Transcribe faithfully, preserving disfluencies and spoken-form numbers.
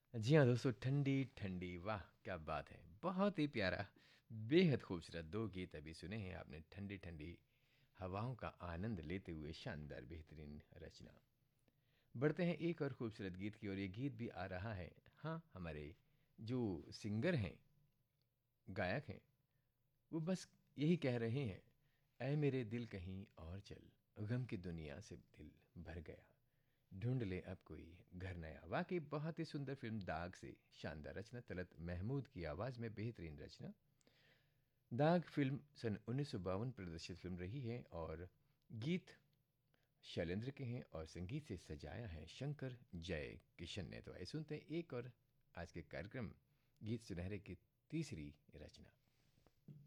जी हाँ दोस्तों, ठंडी ठंडी, वाह क्या बात है! बहुत ही प्यारा, बेहद खूबसूरत दो गीत अभी सुने हैं आपने ठंडी ठंडी हवाओं का आनंद लेते हुए, शानदार बेहतरीन रचना। बढ़ते हैं एक और खूबसूरत गीत की ओर, ये गीत भी आ रहा है। हाँ, हमारे जो सिंगर हैं, गायक हैं, वो बस यही कह रहे हैं, ऐ मेरे दिल कहीं और चल, गम की दुनिया से दिल भर गया, ढूंढ ले अब कोई घर नया। वाकई बहुत ही सुंदर फिल्म दाग से शानदार रचना, तलत महमूद की आवाज़ में बेहतरीन रचना। दाग फिल्म सन उन्नीस सौ बावन प्रदर्शित फिल्म रही है और गीत शैलेंद्र के हैं और संगीत से सजाया है शंकर जय किशन ने। तो आइए सुनते हैं एक और आज के कार्यक्रम गीत सुनहरे की तीसरी रचना।